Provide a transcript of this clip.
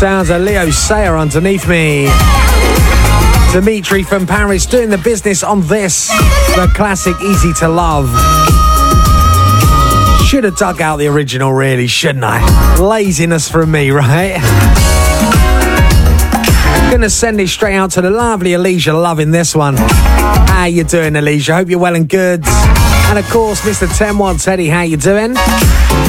Sounds of Leo Sayer underneath me. Dimitri from Paris doing the business on this, the classic Easy to Love. Should have dug out the original, really, shouldn't I? Laziness from me, right? Gonna send it straight out to the lovely Alicia, loving this one. How you doing, Alicia? Hope you're well and good. And of course, Mr. 10-1 Teddy, how you doing?